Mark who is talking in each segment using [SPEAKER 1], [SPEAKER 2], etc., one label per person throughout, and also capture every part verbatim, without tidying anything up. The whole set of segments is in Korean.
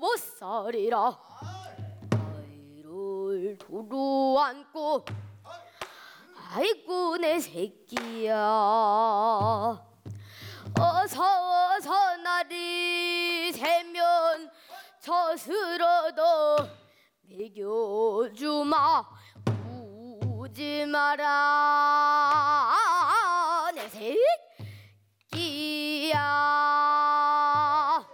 [SPEAKER 1] 못 살리라. 아이를 두루안고 아이고 내 새끼야 어서 어서 날이 새면 젖으러도 먹여주마 우지 마라 내 새끼야.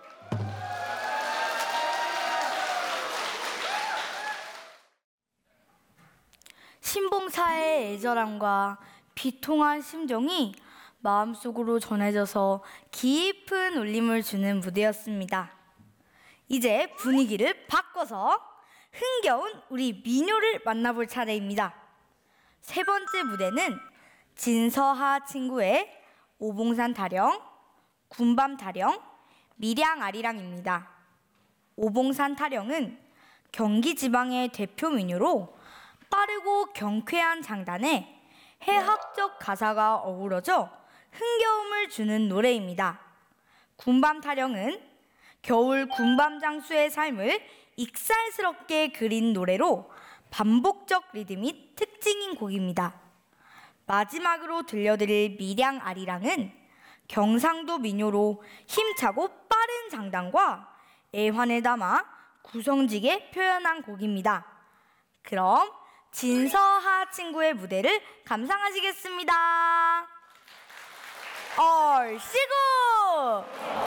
[SPEAKER 2] 신봉사의 애절함과 비통한 심정이 마음속으로 전해져서 깊은 울림을 주는 무대였습니다. 이제 분위기를 바꿔서 흥겨운 우리 민요를 만나볼 차례입니다. 세 번째 무대는 진서하 친구의 오봉산 타령, 군밤 타령, 밀양 아리랑입니다. 오봉산 타령은 경기 지방의 대표 민요로 빠르고 경쾌한 장단에 해학적 가사가 어우러져 흥겨움을 주는 노래입니다. 군밤 타령은 겨울 군밤 장수의 삶을 익살스럽게 그린 노래로 반복적 리듬이 특징인 곡입니다. 마지막으로 들려드릴 밀양 아리랑은 경상도 민요로 힘차고 빠른 장단과 애환을 담아 구성지게 표현한 곡입니다. 그럼 진서하 친구의 무대를 감상하시겠습니다. 얼씨구